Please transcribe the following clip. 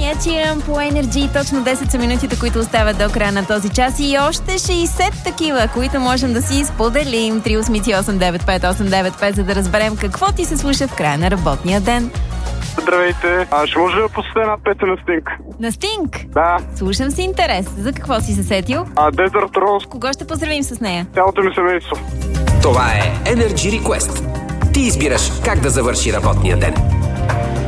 Чирам по Energy. Точно 10 са минутите, които остават до края на този час и още 60 такива, които можем да си споделим. 388-958-95, за да разберем какво ти се слуша в края на работния ден. Здравейте, ще може да посетя една песен на Стинг? На Стинг? Да. Слушам си интерес. За какво си се сетил? Desert Rose. Кого ще поздравим с нея? Цялото ми семейство. Това е Energy Request. Ти избираш как да завърши работния ден.